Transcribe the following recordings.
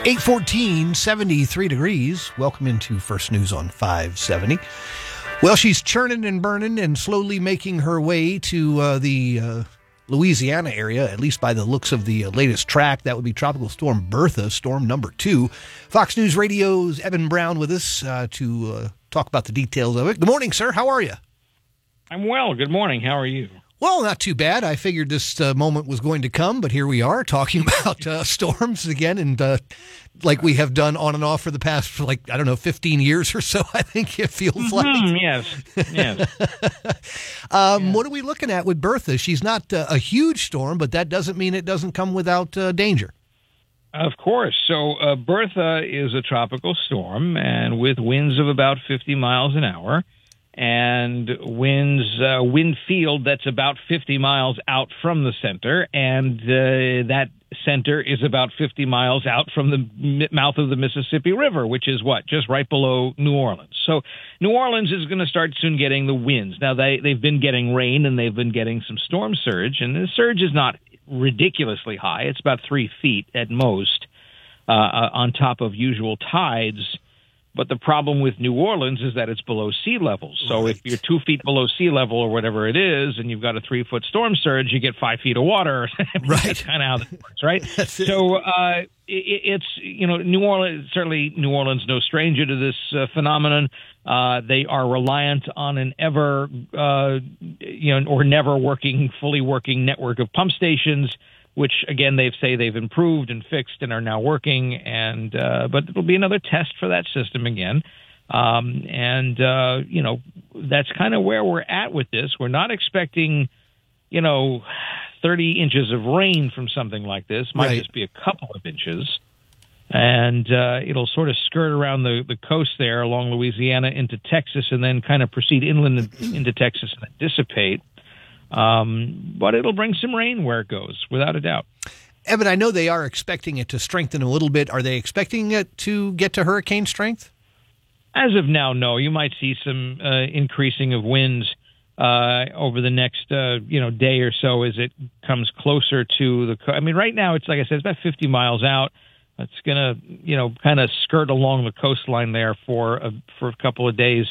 8:14, 73 degrees. Welcome into First News on 570. Well, she's churning and burning and slowly making her way to the Louisiana area, at least by the looks of the latest track. That would be Tropical Storm Bertha, storm number 2. Fox News Radio's Evan Brown with us to talk about the details of it. Good morning, sir. How are you? I'm well. Good morning. How are you? Well, not too bad. I figured this moment was going to come, but here we are talking about storms again, and like we have done on and off for the past, 15 years or so, I think it feels like. Yes. What are we looking at with Bertha? She's not a huge storm, but that doesn't mean it doesn't come without danger. Of course. So Bertha is a tropical storm, and with winds of about 50 miles an hour. And wind field that's about 50 miles out from the center, and that center is about 50 miles out from the mouth of the Mississippi River, which is just right below New Orleans. So New Orleans is going to start soon getting the winds. Now, they've been getting rain, and they've been getting some storm surge, and the surge is not ridiculously high. It's about 3 feet at most on top of usual tides. But the problem with New Orleans is that it's below sea level. So if you're 2 feet below sea level or whatever it is, and you've got a 3-foot storm surge, you get 5 feet of water. Right. That's kind of how that works, right? So it's, New Orleans, certainly New Orleans, no stranger to this phenomenon. They are reliant on an ever, or never fully working network of pump stations, which, again, they've improved and fixed and are now working. But it'll be another test for that system again. That's kind of where we're at with this. We're not expecting, 30 inches of rain from something like this. Might just be a couple of inches. And it'll sort of skirt around the coast there along Louisiana into Texas and then kind of proceed inland into Texas and then dissipate. But it'll bring some rain where it goes, without a doubt. Evan, I know they are expecting it to strengthen a little bit. Are they expecting it to get to hurricane strength? As of now, no. You might see some increasing of winds over the next day or so as it comes closer to the coast. I mean, right now, it's like I said, it's about 50 miles out. It's going to, kind of skirt along the coastline there for a couple of days.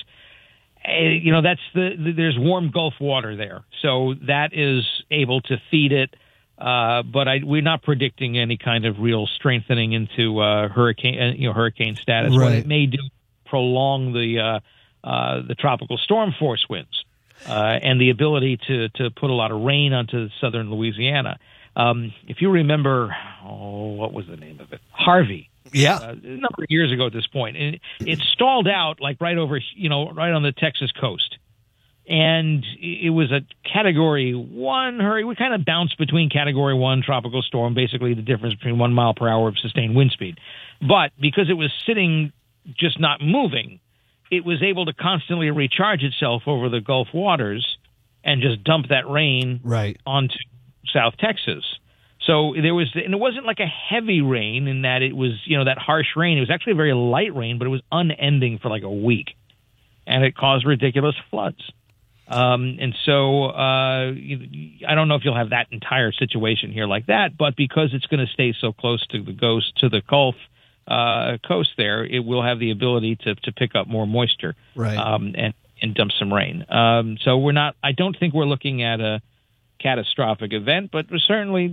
There's warm Gulf water there, so that is able to feed it. But we're not predicting any kind of real strengthening into hurricane status. Right. What it may do, prolong the tropical storm force winds and the ability to put a lot of rain onto southern Louisiana. If you remember, what was the name of it? Harvey. Yeah. A number of years ago at this point. And it stalled out right over, right on the Texas coast. And it was a Category 1 hurricane. We kind of bounced between Category 1 tropical storm, basically the difference between 1 mile per hour of sustained wind speed. But because it was sitting, just not moving, it was able to constantly recharge itself over the Gulf waters and just dump that rain onto South Texas. So and it wasn't like a heavy rain in that it was, that harsh rain. It was actually a very light rain, but it was unending for like a week. And it caused ridiculous floods. And so I don't know if you'll have that entire situation here like that, but because it's going to stay so close to the Gulf coast there, it will have the ability to pick up more moisture and dump some rain. So I don't think we're looking at a catastrophic event, but certainly,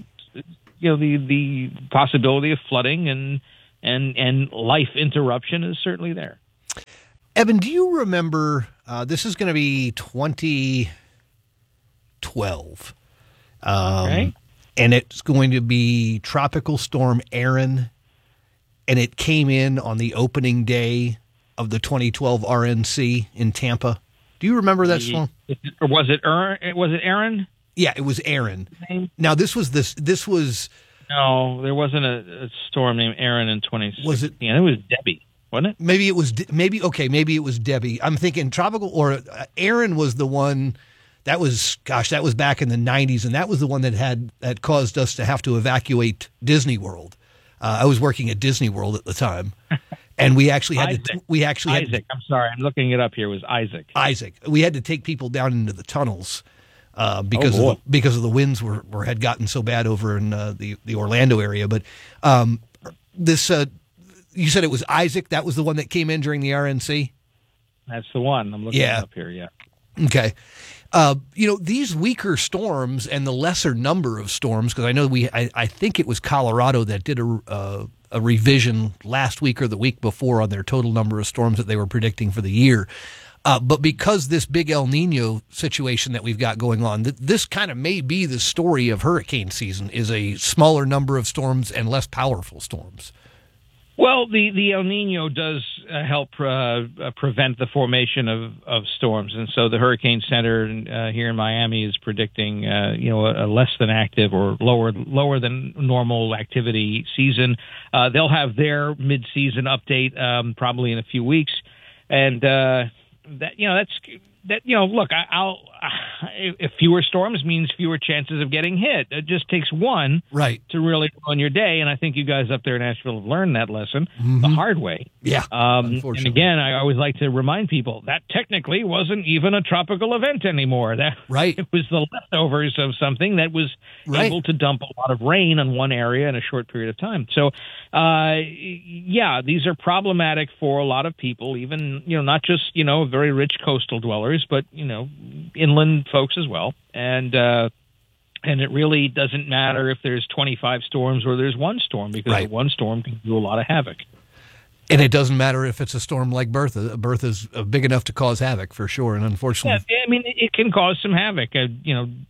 the possibility of flooding and life interruption is certainly there. Evan, do you remember? This is going to be 2012, and it's going to be Tropical Storm Aaron, and it came in on the opening day of the 2012 RNC in Tampa. Do you remember that storm? Or was it Aaron? Yeah, it was Aaron. Now, this was. No, there wasn't a storm named Aaron in 2016. Was it? Yeah, it was Debbie, wasn't it? Maybe it was. Maybe it was Debbie. I'm thinking tropical or Aaron was the one. That was back in the 90s, and that was the one that caused us to have to evacuate Disney World. I was working at Disney World at the time, and we actually had Isaac. I'm sorry, I'm looking it up here. It was Isaac. We had to take people down into the tunnels. Because of the winds had gotten so bad over in the Orlando area. But this, you said it was Isaac. That was the one that came in during the RNC? That's the one. I'm looking up here, yeah. Okay. These weaker storms and the lesser number of storms, because I know I think it was Colorado that did a revision last week or the week before on their total number of storms that they were predicting for the year. But because this big El Nino situation that we've got going on, this kind of may be the story of hurricane season, is a smaller number of storms and less powerful storms. Well, the El Nino does help prevent the formation of storms, and so the Hurricane Center here in Miami is predicting, a less than active or lower than normal activity season. They'll have their mid-season update probably in a few weeks, and look, if fewer storms means fewer chances of getting hit. It just takes one to really ruin your day, and I think you guys up there in Nashville have learned that lesson the hard way. Yeah, and again, I always like to remind people that technically wasn't even a tropical event anymore. It was the leftovers of something that was able to dump a lot of rain on one area in a short period of time. So, these are problematic for a lot of people, even, not just, very rich coastal dwellers, but, inland folks as well. And it really doesn't matter if there's 25 storms or there's one storm, because one storm can do a lot of havoc. And it doesn't matter if it's a storm like Bertha. Bertha's big enough to cause havoc for sure, and unfortunately, yeah, I mean, it can cause some havoc. And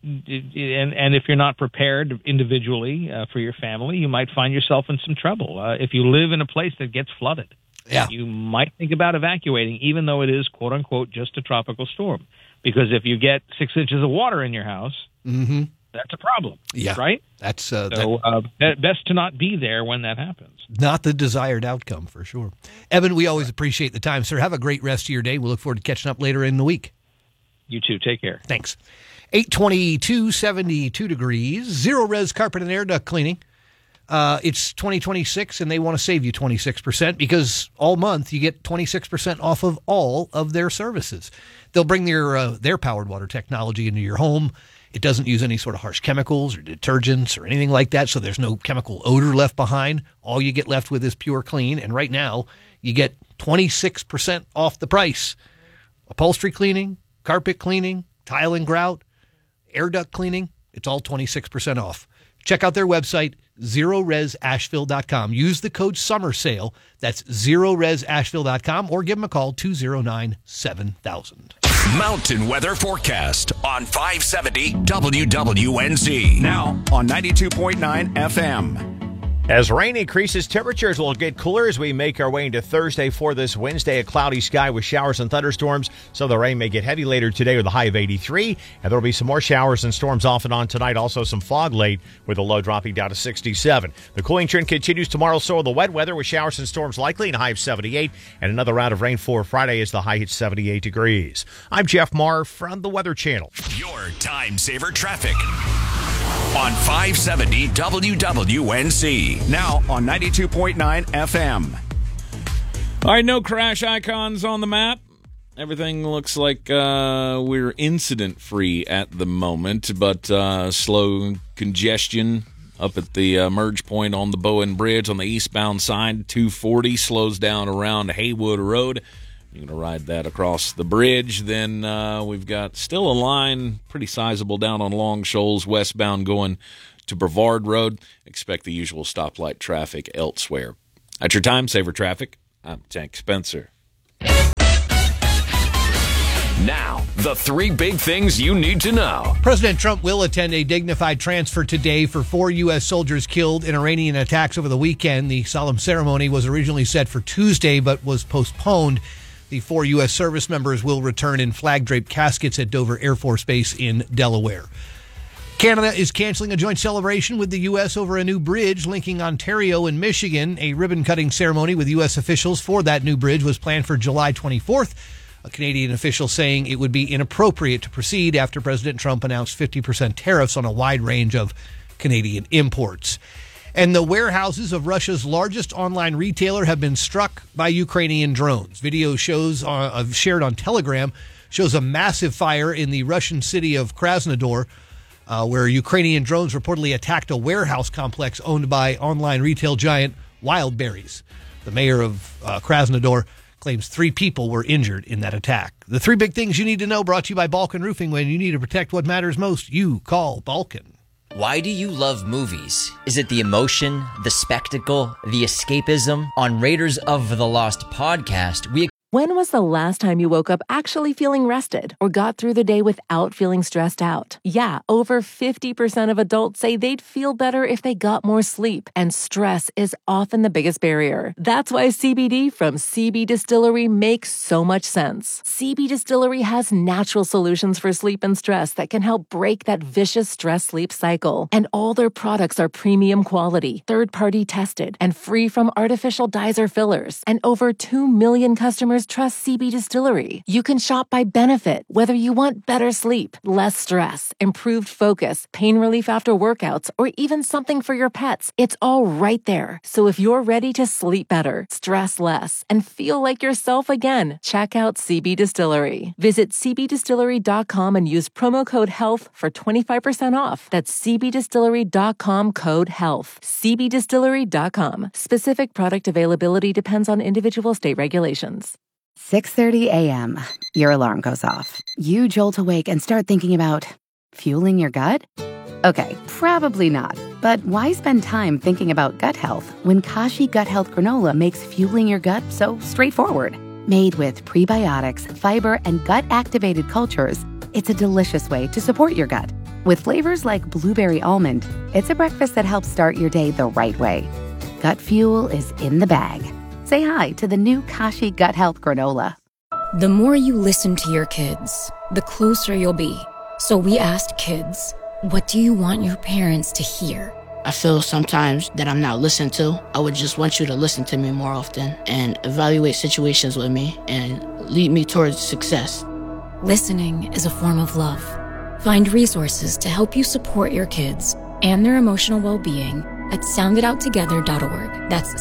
if you're not prepared individually for your family, you might find yourself in some trouble. If you live in a place that gets flooded, you might think about evacuating, even though it is quote unquote just a tropical storm. Because if you get 6 inches of water in your house, that's a problem. Yeah, right. That's best to not be there when that happens. Not the desired outcome, for sure. Evan, we always appreciate the time, sir. Have a great rest of your day. We'll look forward to catching up later in the week. You too. Take care. Thanks. 822, 72 degrees. Zero Res Carpet and Air Duct Cleaning. It's 2026, and they want to save you 26% because all month you get 26% off of all of their services. They'll bring their powered water technology into your home. It doesn't use any sort of harsh chemicals or detergents or anything like that, so there's no chemical odor left behind. All you get left with is pure clean, and right now you get 26% off the price. Upholstery cleaning, carpet cleaning, tile and grout, air duct cleaning, it's all 26% off. Check out their website, ZeroResAsheville.com. Use the code SUMMERSALE. That's ZeroResAsheville.com, or give them a call, 209-7000. Mountain weather forecast on 570 WWNZ. Now on 92.9 FM. As rain increases, temperatures will get cooler as we make our way into Thursday. For this Wednesday, a cloudy sky with showers and thunderstorms. So the rain may get heavy later today with a high of 83. And there will be some more showers and storms off and on tonight. Also some fog late with a low dropping down to 67. The cooling trend continues tomorrow. So will the wet weather with showers and storms likely and a high of 78. And another round of rain for Friday as the high hits 78 degrees. I'm Jeff Marr from the Weather Channel. Your time saver traffic on 570 WWNZ. Now on 92.9 FM. All right, no crash icons on the map. Everything looks like we're incident-free at the moment, but slow congestion up at the merge point on the Bowen Bridge on the eastbound side. 240 slows down around Haywood Road. You're going to ride that across the bridge. Then we've got still a line pretty sizable down on Long Shoals westbound going to Brevard Road. Expect the usual stoplight traffic elsewhere. At your time saver traffic, I'm Tank Spencer. Now, the three big things you need to know. President Trump will attend a dignified transfer today for 4 U.S. soldiers killed in Iranian attacks over the weekend. The solemn ceremony was originally set for Tuesday, but was postponed. The 4 U.S. service members will return in flag-draped caskets at Dover Air Force Base in Delaware. Canada is canceling a joint celebration with the U.S. over a new bridge linking Ontario and Michigan. A ribbon-cutting ceremony with U.S. officials for that new bridge was planned for July 24th. A Canadian official saying it would be inappropriate to proceed after President Trump announced 50% tariffs on a wide range of Canadian imports. And the warehouses of Russia's largest online retailer have been struck by Ukrainian drones. Video shows shared on Telegram shows a massive fire in the Russian city of Krasnodar, where Ukrainian drones reportedly attacked a warehouse complex owned by online retail giant Wildberries. The mayor of Krasnodar claims 3 people were injured in that attack. The 3 big things you need to know, brought to you by Balkan Roofing. When you need to protect what matters most, you call Balkan. Why do you love movies? Is it the emotion, the spectacle, the escapism? On Raiders of the Lost podcast, When was the last time you woke up actually feeling rested or got through the day without feeling stressed out? Yeah, over 50% of adults say they'd feel better if they got more sleep, and stress is often the biggest barrier. That's why CBD from CB Distillery makes so much sense. CB Distillery has natural solutions for sleep and stress that can help break that vicious stress-sleep cycle. And all their products are premium quality, third-party tested, and free from artificial dyes or fillers. And over 2 million customers trust CB Distillery. You can shop by benefit, whether you want better sleep, less stress, improved focus, pain relief after workouts, or even something for your pets. It's all right there. So if you're ready to sleep better, stress less, and feel like yourself again, check out CB Distillery. Visit cbdistillery.com and use promo code HEALTH for 25% off. That's cbdistillery.com, code HEALTH. cbdistillery.com. Specific product availability depends on individual state regulations. 6:30 a.m. Your alarm goes off. You jolt awake and start thinking about fueling your gut? Okay, probably not. But why spend time thinking about gut health when Kashi Gut Health Granola makes fueling your gut so straightforward? Made with prebiotics, fiber, and gut-activated cultures, it's a delicious way to support your gut. With flavors like blueberry almond, it's a breakfast that helps start your day the right way. Gut fuel is in the bag. Say hi to the new Kashi Gut Health Granola. The more you listen to your kids, the closer you'll be. So we asked kids, what do you want your parents to hear? I feel sometimes that I'm not listened to. I would just want you to listen to me more often and evaluate situations with me and lead me towards success. Listening is a form of love. Find resources to help you support your kids and their emotional well-being at sounditouttogether.org. That's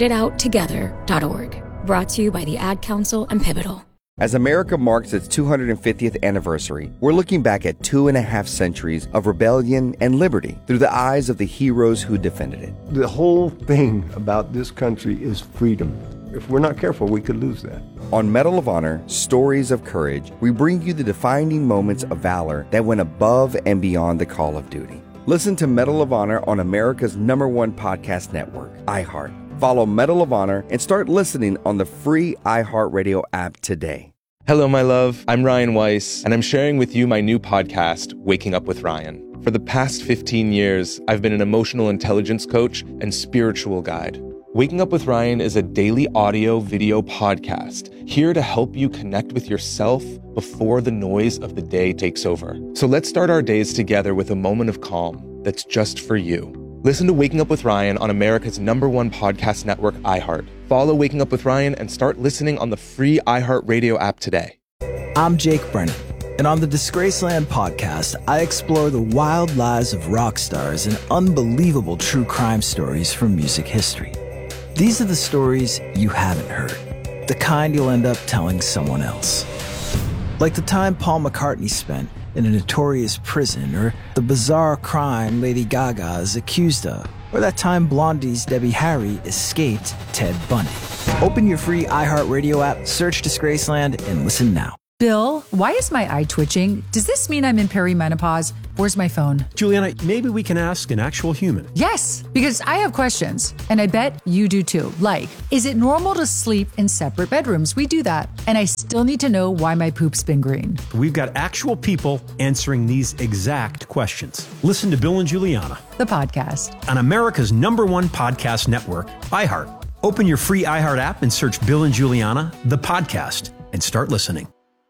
sounditouttogether.org. Brought to you by the Ad Council and Pivotal. As America marks its 250th anniversary, we're looking back at 2.5 centuries of rebellion and liberty through the eyes of the heroes who defended it. The whole thing about this country is freedom. If we're not careful, we could lose that. On Medal of Honor, Stories of Courage, we bring you the defining moments of valor that went above and beyond the call of duty. Listen to Medal of Honor on America's #1 podcast network, iHeart. Follow Medal of Honor and start listening on the free iHeartRadio app today. Hello, my love. I'm Ryan Weiss, and I'm sharing with you my new podcast, Waking Up with Ryan. For the past 15 years, I've been an emotional intelligence coach and spiritual guide. Waking Up with Ryan is a daily audio-video podcast here to help you connect with yourself before the noise of the day takes over. So let's start our days together with a moment of calm that's just for you. Listen to Waking Up with Ryan on America's #1 podcast network, iHeart. Follow Waking Up with Ryan and start listening on the free iHeartRadio app today. I'm Jake Brennan, and on the Disgraceland podcast, I explore the wild lives of rock stars and unbelievable true crime stories from music history. These are the stories you haven't heard, the kind you'll end up telling someone else. Like the time Paul McCartney spent in a notorious prison, or the bizarre crime Lady Gaga is accused of, or that time Blondie's Debbie Harry escaped Ted Bundy. Open your free iHeartRadio app, search Disgraceland, and listen now. Bill, why is my eye twitching? Does this mean I'm in perimenopause? Where's my phone? Juliana, maybe we can ask an actual human. Yes, because I have questions, and I bet you do too. Like, is it normal to sleep in separate bedrooms? We do that. And I still need to know why my poop's been green. We've got actual people answering these exact questions. Listen to Bill and Juliana, the podcast, on America's #1 podcast network, iHeart. Open your free iHeart app and search Bill and Juliana, the podcast, and start listening.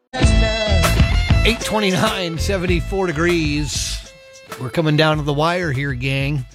829, 74 degrees. We're coming down to the wire here, gang.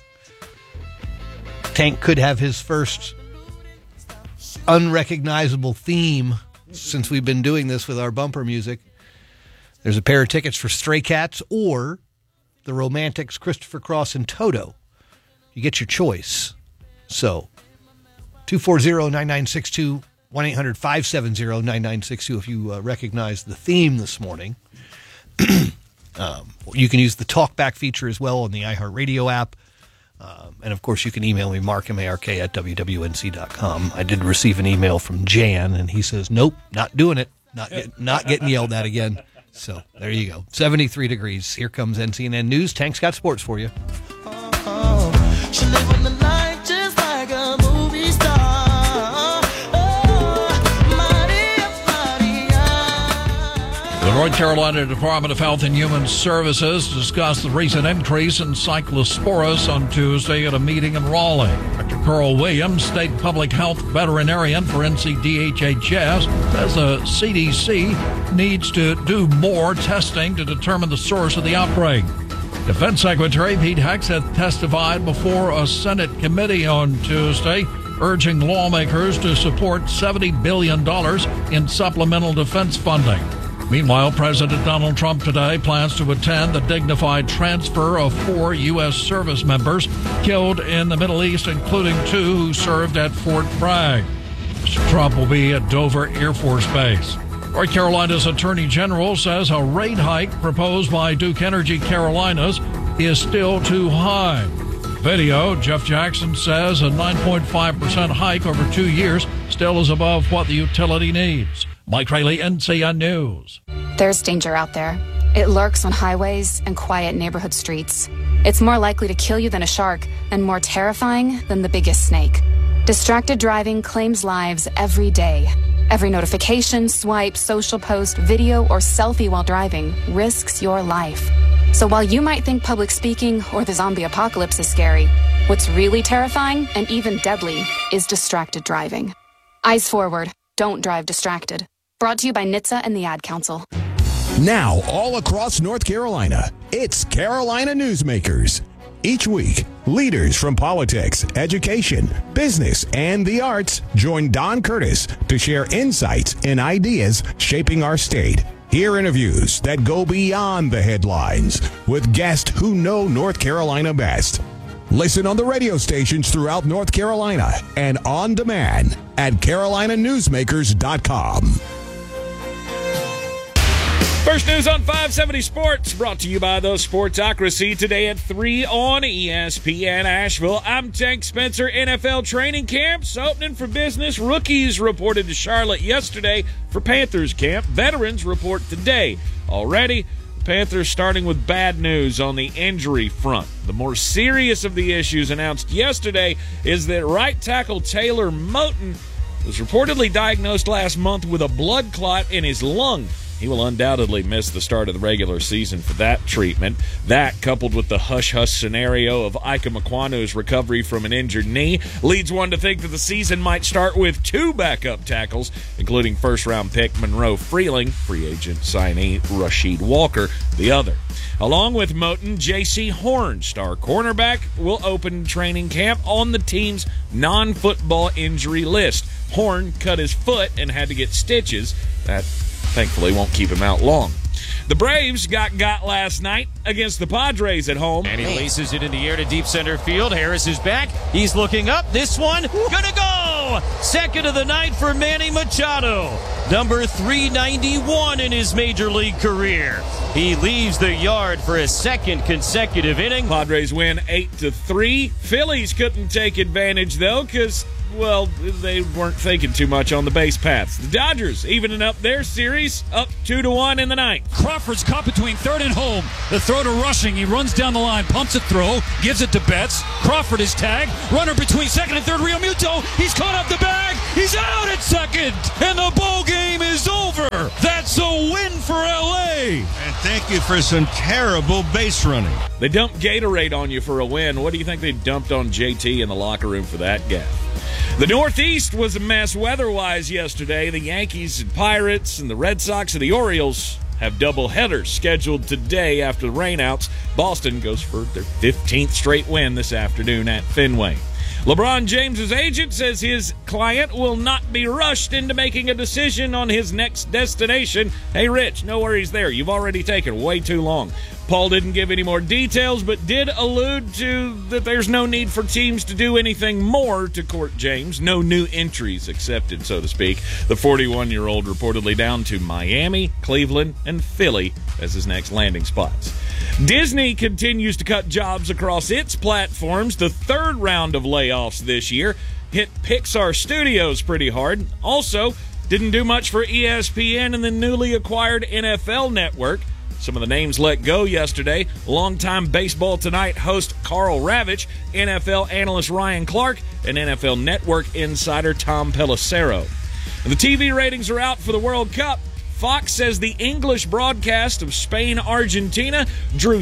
Tank could have his first unrecognizable theme since we've been doing this with our bumper music. There's a pair of tickets for Stray Cats or the Romantics, Christopher Cross and Toto. You get your choice. So, 240-9962, 1-800-570-9962 if you recognize the theme this morning. You can use the talkback feature as well on the iHeartRadio app. And, of course, you can email me, Mark, M-A-R-K, at WWNC.com. I did receive an email from Jan, and he says, nope, not doing it. Not getting yelled at again. So there you go. 73 degrees. Here comes NCNN News. Tank's got sports for you. She live on the night just like a movie star. The North Carolina Department of Health and Human Services discussed the recent increase in cyclosporus on Tuesday at a meeting in Raleigh. Dr. Carl Williams, state public health veterinarian for NCDHHS, says the CDC needs to do more testing to determine the source of the outbreak. Defense Secretary Pete Hegseth testified before a Senate committee on Tuesday, urging lawmakers to support $70 billion in supplemental defense funding. Meanwhile, President Donald Trump today plans to attend the dignified transfer of 4 U.S. service members killed in the Middle East, including 2 who served at Fort Bragg. Mr. Trump will be at Dover Air Force Base. North Carolina's Attorney General says a rate hike proposed by Duke Energy Carolinas is still too high. Video, Jeff Jackson says a 9.5% hike over 2 years still is above what the utility needs. Mike Rayleigh, NCN News. There's danger out there. It lurks on highways and quiet neighborhood streets. It's more likely to kill you than a shark and more terrifying than the biggest snake. Distracted driving claims lives every day. Every notification, swipe, social post, video, or selfie while driving risks your life. So while you might think public speaking or the zombie apocalypse is scary, what's really terrifying and even deadly is distracted driving. Eyes forward. Don't drive distracted. Brought to you by NHTSA and the Ad Council. Now, all across North Carolina, it's Carolina Newsmakers. Each week, leaders from politics, education, business, and the arts join Don Curtis to share insights and ideas shaping our state. Hear interviews that go beyond the headlines with guests who know North Carolina best. Listen on the radio stations throughout North Carolina and on demand at carolinanewsmakers.com. First news on 570 Sports, brought to you by the Sportsocracy, today at 3 on ESPN Asheville. I'm Tank Spencer. NFL training camps opening for business. Rookies reported to Charlotte yesterday for Panthers camp. Veterans report today. Already, Panthers starting with bad news on the injury front. The more serious of the issues announced yesterday is that right tackle Taylor Moton was reportedly diagnosed last month with a blood clot in his lung. He will undoubtedly miss the start of the regular season for that treatment. That, coupled with the hush-hush scenario of Ika Makwanu's recovery from an injured knee, leads one to think that the season might start with 2 backup tackles, including first-round pick Monroe Freeling, free agent signee Rasheed Walker, the other. Along with Moton, J.C. Horn, star cornerback, will open training camp on the team's non-football injury list. Horn cut his foot and had to get stitches. That thankfully won't keep him out long. The Braves got last night against the Padres at home. And he laces it in the air to deep center field. Harris is back. He's looking up. This one, gonna go! Second of the night for Manny Machado. Number 391 in his major league career. He leaves the yard for his second consecutive inning. Padres win 8-3. Phillies couldn't take advantage, though, because, well, they weren't thinking too much on the base paths. The Dodgers evening up their series, up 2-1 in the ninth. Crawford's caught between third and home. The throw to Rushing. He runs down the line, pumps it throw, gives it to Betts. Crawford is tagged. Runner between second and third. Real Muto. He's caught up the bag. He's out at second. And the ball game is over. That's a win for L.A. And thank you for some terrible base running. They dumped Gatorade on you for a win. What do you think they dumped on JT in the locker room for that gaffe? The Northeast was a mess weather-wise yesterday. The Yankees and Pirates and the Red Sox and the Orioles have double headers scheduled today after the rainouts. Boston goes for their 15th straight win this afternoon at Fenway. LeBron James's agent says his client will not be rushed into making a decision on his next destination. Hey, Rich, no worries there. You've already taken way too long. Paul didn't give any more details, but did allude to that there's no need for teams to do anything more to court James. No new entries accepted, so to speak. The 41-year-old reportedly down to Miami, Cleveland, and Philly as his next landing spots. Disney continues to cut jobs across its platforms. The third round of layoffs this year hit Pixar Studios pretty hard. Also, didn't do much for ESPN and the newly acquired NFL Network. Some of the names let go yesterday. Longtime Baseball Tonight host Carl Ravitch, NFL analyst Ryan Clark, and NFL Network insider Tom Pelissero. And the TV ratings are out for the World Cup. Fox says the English broadcast of Spain-Argentina drew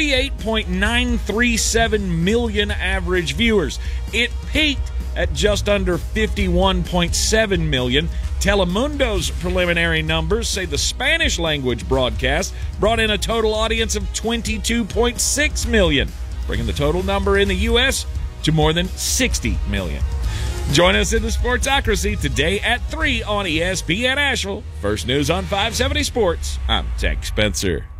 38.937 million average viewers. It peaked at just under 51.7 million. Telemundo's preliminary numbers say the Spanish-language broadcast brought in a total audience of 22.6 million, bringing the total number in the U.S. to more than 60 million. Join us in the Sportsocracy today at 3 on ESPN Asheville. First News on 570 Sports. I'm Tech Spencer.